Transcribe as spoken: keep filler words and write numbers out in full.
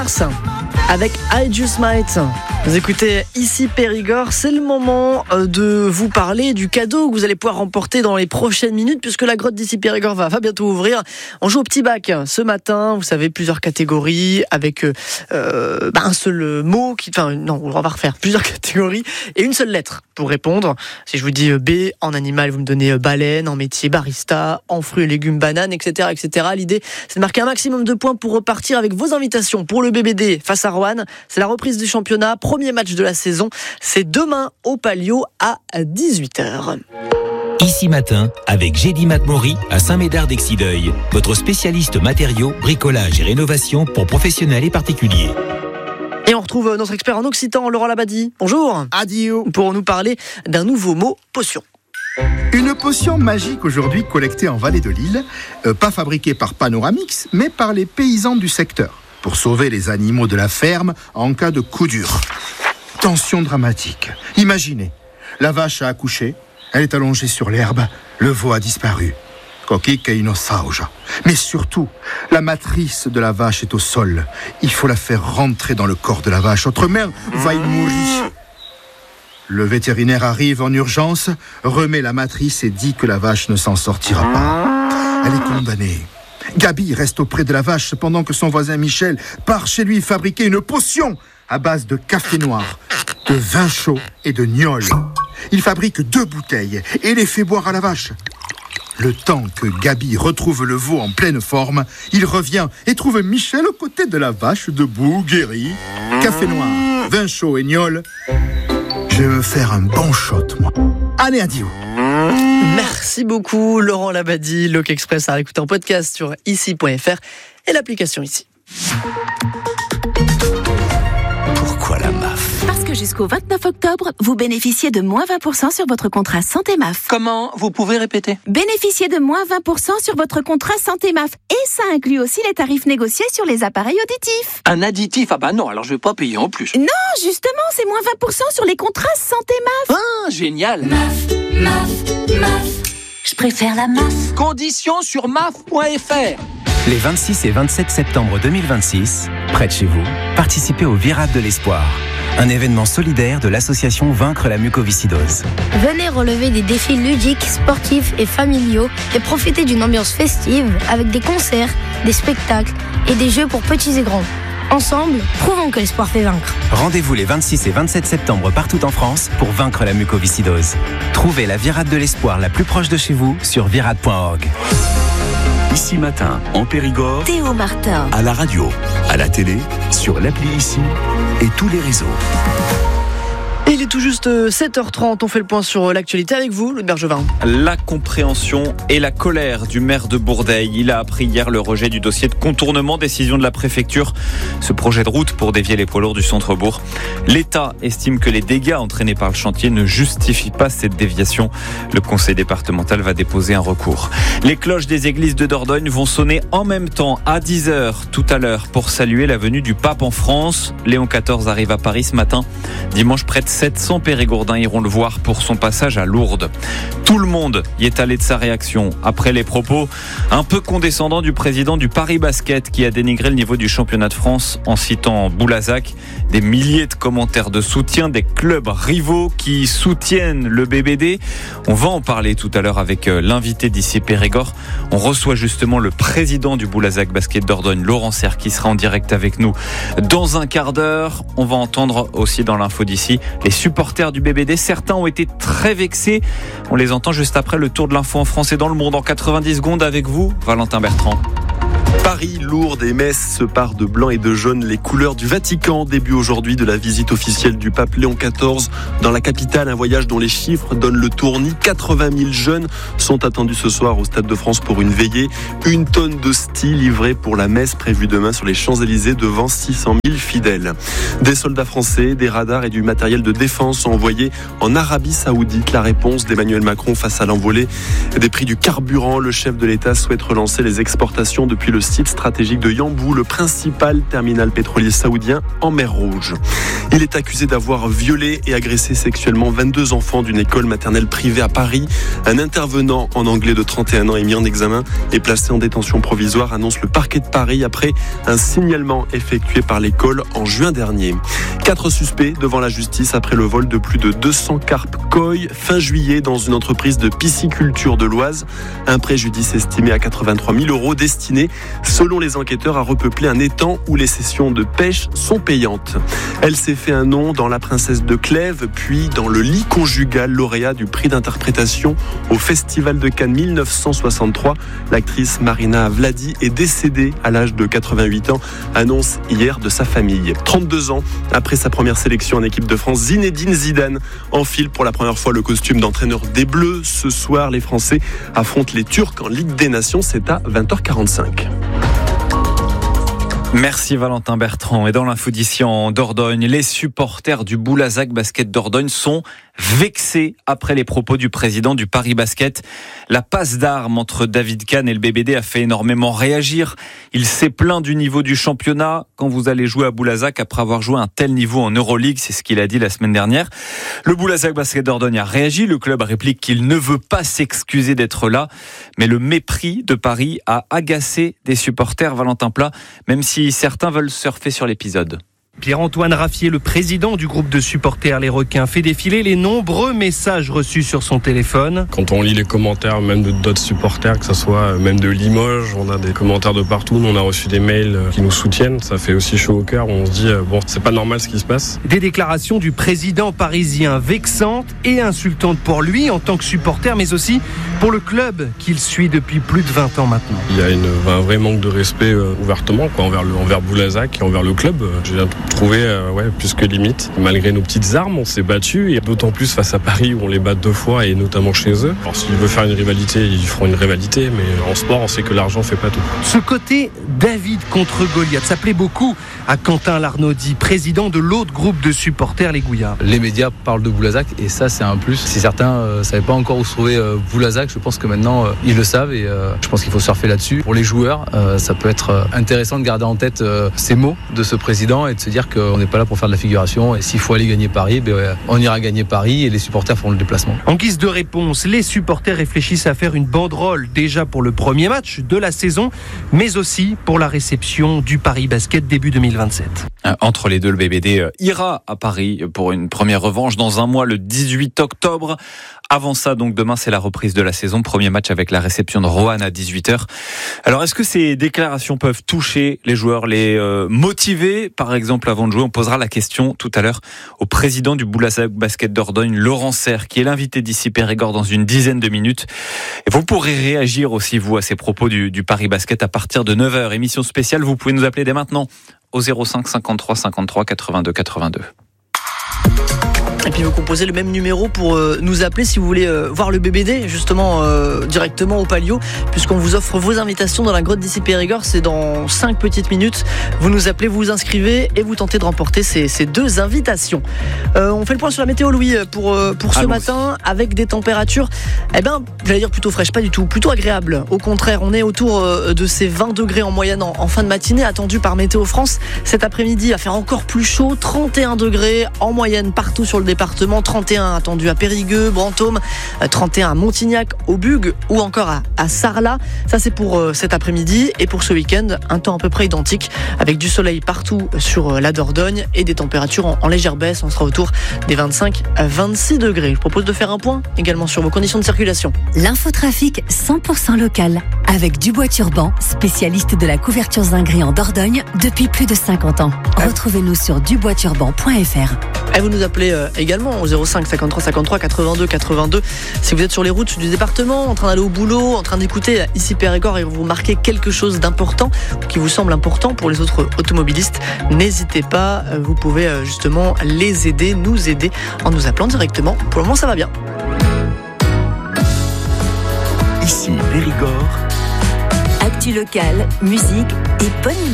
Avec I Just Might. Vous écoutez ici Périgord, c'est le moment de vous parler du cadeau que vous allez pouvoir remporter dans les prochaines minutes puisque la grotte d'ici Périgord va, va bientôt ouvrir. On joue au petit bac ce matin, vous savez, plusieurs catégories avec euh, bah un seul mot, qui, enfin non, on va refaire plusieurs catégories et une seule lettre pour répondre. Si je vous dis B en animal, vous me donnez baleine, en métier barista, en fruits et légumes banane, et cetera, et cetera. L'idée, c'est de marquer un maximum de points pour repartir avec vos invitations pour le B B D face à Roanne. C'est la reprise du championnat. Premier match de la saison, c'est demain au Palio à dix-huit heures. Ici Matin, avec Gédy Matmori à Saint-Médard-d'Exideuil, votre spécialiste matériaux, bricolage et rénovation pour professionnels et particuliers. Et on retrouve notre expert en occitan, Laurent Labadie. Bonjour. Adio. Pour nous parler d'un nouveau mot, potion. Une potion magique aujourd'hui collectée en Vallée de l'Île, euh, pas fabriquée par Panoramix, mais par les paysans du secteur, pour sauver les animaux de la ferme en cas de coup dur. Tension dramatique. Imaginez, la vache a accouché, elle est allongée sur l'herbe, le veau a disparu. Coquique et inosauja. Mais surtout, la matrice de la vache est au sol. Il faut la faire rentrer dans le corps de la vache, autrement, va y mourir. Le vétérinaire arrive en urgence, remet la matrice et dit que la vache ne s'en sortira pas. Elle est condamnée. Gabi reste auprès de la vache pendant que son voisin Michel part chez lui fabriquer une potion à base de café noir, de vin chaud et de gnôle. Il fabrique deux bouteilles et les fait boire à la vache. Le temps que Gabi retrouve le veau en pleine forme, il revient et trouve Michel aux côtés de la vache debout, guéri. Café noir, vin chaud et gnôle. Je vais me faire un bon shot, moi. Allez, adieu. Merci beaucoup, Laurent Labadie. Loc Express à écouter en podcast sur ici point f r et l'application ici. Pourquoi la M A F ? Parce que jusqu'au vingt-neuf octobre, vous bénéficiez de moins vingt pour cent sur votre contrat Santé M A F. Comment ? Vous pouvez répéter ? Bénéficiez de moins vingt pour cent sur votre contrat Santé M A F. Et ça inclut aussi les tarifs négociés sur les appareils auditifs. Un additif ? Ah bah non, alors je vais pas payer en plus. Non, justement, c'est moins vingt pour cent sur les contrats Santé M A F. Ah, génial ! M A F, M A F, M A F. Je préfère la M A F. Conditions sur M A F point f r. Les vingt-six et vingt-sept septembre deux mille vingt-six, près de chez vous, participez au Virade de l'Espoir, un événement solidaire de l'association Vaincre la mucoviscidose. Venez relever des défis ludiques, sportifs et familiaux et profiter d'une ambiance festive avec des concerts, des spectacles et des jeux pour petits et grands. Ensemble, prouvons que l'espoir fait vaincre. Rendez-vous les vingt-six et vingt-sept septembre partout en France pour vaincre la mucoviscidose. Trouvez la Virade de l'Espoir la plus proche de chez vous sur virade point org. Ici Matin, en Périgord, Théo Martin. à la radio, à la télé, sur l'appli Ici et tous les réseaux. Et il est tout juste sept heures trente, on fait le point sur l'actualité avec vous, Louis Bergevin. La compréhension et la colère du maire de Bourdeil. Il a appris hier le rejet du dossier de contournement, décision de la préfecture. Ce projet de route pour dévier les poids lourds du centre-bourg. L'État estime que les dégâts entraînés par le chantier ne justifient pas cette déviation. Le conseil départemental va déposer un recours. Les cloches des églises de Dordogne vont sonner en même temps à dix heures tout à l'heure pour saluer la venue du pape en France. Léon quatorze arrive à Paris ce matin. Dimanche, près de sept cents Périgourdins iront le voir pour son passage à Lourdes. Tout le monde y est allé de sa réaction après les propos un peu condescendants du président du Paris Basket qui a dénigré le niveau du championnat de France en citant Boulazac. Des milliers de commentaires de soutien, des clubs rivaux qui soutiennent le B B D. On va en parler tout à l'heure avec l'invité d'ici Périgord. On reçoit justement le président du Boulazac Basket Dordogne, Laurent Serre, qui sera en direct avec nous dans un quart d'heure. On va entendre aussi dans l'info d'ici les supporters du B B D. Certains ont été très vexés. On les entend juste après le tour de l'info en France et dans le monde en quatre-vingt-dix secondes avec vous, Valentin Bertrand. Paris, Lourdes et Metz se parent de blanc et de jaune, les couleurs du Vatican. Début aujourd'hui de la visite officielle du pape Léon quatorze dans la capitale, un voyage dont les chiffres donnent le tournis. quatre-vingt mille jeunes sont attendus ce soir au Stade de France pour une veillée. Une tonne de style livrée pour la messe prévue demain sur les Champs-Élysées devant six cent mille fidèles. Des soldats français, des radars et du matériel de défense sont envoyés en Arabie Saoudite. La réponse d'Emmanuel Macron face à l'envolée des prix du carburant. Le chef de l'État souhaite relancer les exportations depuis le le site stratégique de Yanbu, le principal terminal pétrolier saoudien en mer Rouge. Il est accusé d'avoir violé et agressé sexuellement vingt-deux enfants d'une école maternelle privée à Paris. Un intervenant en anglais de trente et un ans est mis en examen et placé en détention provisoire, annonce le parquet de Paris après un signalement effectué par l'école en juin dernier. Quatre suspects devant la justice après le vol de plus de deux cents carpes koi fin juillet dans une entreprise de pisciculture de l'Oise. Un préjudice estimé à quatre-vingt-trois mille euros destiné, selon les enquêteurs, à repeupler un étang où les sessions de pêche sont payantes. Elle s'est fait un nom dans La Princesse de Clèves, puis dans Le lit conjugal, lauréat du prix d'interprétation au Festival de Cannes mille neuf cent soixante-trois. L'actrice Marina Vladi est décédée à l'âge de quatre-vingt-huit ans, annonce hier de sa famille. trente-deux ans après sa première sélection en équipe de France, Zinedine Zidane enfile pour la première fois le costume d'entraîneur des Bleus. Ce soir, les Français affrontent les Turcs en Ligue des Nations, c'est à vingt heures quarante-cinq. Merci Valentin Bertrand. Et dans l'info d'ici en Dordogne, les supporters du Boulazac Basket Dordogne sont vexés après les propos du président du Paris Basket. La passe d'armes entre David Kahn et le B B D a fait énormément réagir. Il s'est plaint du niveau du championnat. Quand vous allez jouer à Boulazac après avoir joué un tel niveau en Euroleague, c'est ce qu'il a dit la semaine dernière. Le Boulazac Basket Dordogne a réagi. Le club réplique qu'il ne veut pas s'excuser d'être là. Mais le mépris de Paris a agacé des supporters, Valentin Plat, même si certains veulent surfer sur l'épisode. Pierre-Antoine Raffier, le président du groupe de supporters Les Requins, fait défiler les nombreux messages reçus sur son téléphone. Quand on lit les commentaires, même de d'autres supporters, que ce soit même de Limoges, on a des commentaires de partout. Nous, on a reçu des mails qui nous soutiennent. Ça fait aussi chaud au cœur. On se dit, bon, c'est pas normal ce qui se passe. Des déclarations du président parisien vexantes et insultantes pour lui en tant que supporter, mais aussi pour le club qu'il suit depuis plus de vingt ans maintenant. Il y a une, un vrai manque de respect euh, ouvertement quoi, envers, le, envers Boulazac et envers le club. J'ai trouvé euh, ouais, plus que limite. Malgré nos petites armes, on s'est battus, et d'autant plus face à Paris où on les bat deux fois et notamment chez eux. Alors s'ils veulent faire une rivalité, ils feront une rivalité, mais en sport, on sait que l'argent fait pas tout. Ce côté David contre Goliath, ça plaît beaucoup à Quentin Larnaudy, président de l'autre groupe de supporters, les Gouillards. Les médias parlent de Boulazac et ça, c'est un plus. Si certains ne euh, savaient pas encore où se trouvait euh, Boulazac, je pense que maintenant, euh, ils le savent et euh, je pense qu'il faut surfer là-dessus. Pour les joueurs, euh, ça peut être euh, intéressant de garder en tête euh, ces mots de ce président et de se dire qu'on n'est pas là pour faire de la figuration, et s'il faut aller gagner Paris, ben, ouais, on ira gagner Paris et les supporters feront le déplacement. En guise de réponse, les supporters réfléchissent à faire une banderole déjà pour le premier match de la saison, mais aussi pour la réception du Paris Basket début deux mille vingt-sept. Entre les deux, le B B D ira à Paris pour une première revanche dans un mois, le dix-huit octobre. Avant ça, donc demain, c'est la reprise de la saison. Premier match avec la réception de Roanne à dix-huit heures. Alors, est-ce que ces déclarations peuvent toucher les joueurs, les euh, motiver, par exemple, avant de jouer? On posera la question tout à l'heure au président du Boulazac Basket Dordogne, Laurent Serre, qui est l'invité d'ici Périgord dans une dizaine de minutes. Et vous pourrez réagir aussi, vous, à ces propos du, du Paris Basket à partir de neuf heures. Émission spéciale, vous pouvez nous appeler dès maintenant au zéro cinq cinquante-trois cinquante-trois quatre-vingt-deux quatre-vingt-deux. Et puis vous composez le même numéro pour euh, nous appeler si vous voulez euh, voir le B B D justement euh, directement au Palio, puisqu'on vous offre vos invitations dans la grotte d'ici Périgord. C'est dans cinq petites minutes. Vous nous appelez, vous vous inscrivez et vous tentez de remporter ces, ces deux invitations. Euh, on fait le point sur la météo, Louis, pour, pour ce Allons. matin, avec des températures, eh ben, j'allais dire plutôt fraîches, pas du tout, plutôt agréables. Au contraire, on est autour de ces vingt degrés en moyenne en, en fin de matinée, attendu par Météo France. Cet après-midi, il va faire encore plus chaud, trente et un degrés en moyenne partout sur le département, trente et un attendu à Périgueux, Brantôme, trente et un à Montignac, au Bugue ou encore à, à Sarlat. Ça c'est pour euh, cet après-midi, et pour ce week-end, un temps à peu près identique avec du soleil partout sur euh, la Dordogne et des températures en, en légère baisse. On sera autour des vingt-cinq à vingt-six degrés. Je propose de faire un point également sur vos conditions de circulation. L'infotrafic cent pour cent local avec Dubois Turban, spécialiste de la couverture zinguerie en Dordogne depuis plus de cinquante ans. Retrouvez-nous sur dubois turban point f r. Et vous nous appelez euh, également au zéro cinq cinquante-trois cinquante-trois quatre-vingt-deux quatre-vingt-deux si vous êtes sur les routes du département, en train d'aller au boulot, en train d'écouter ici Périgord et vous remarquez quelque chose d'important qui vous semble important pour les autres automobilistes. N'hésitez pas, vous pouvez justement les aider, nous aider en nous appelant directement. Pour le moment, ça va bien. Ici Périgord. Actu local, musique et bonne humeur.